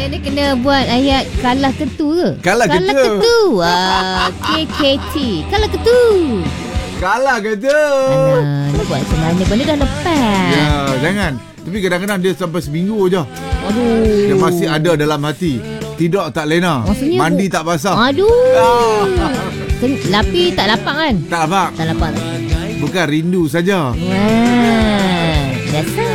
Dia ni kena buat ayat kalah ketu ke? Kalah ketu. KKT. Kalah ketu. Kalah kata. Nak buat sebenarnya benda dah lepas. Ya, jangan. Tapi kadang-kadang dia sampai seminggu je. Aduh. Dia masih ada dalam hati. Tidak tak lena. Maksudnya mandi tak basah. Aduh. Lapi tak lapak kan? Tak apa. Tak lapak. Bukan rindu saja. Wah. Biasa.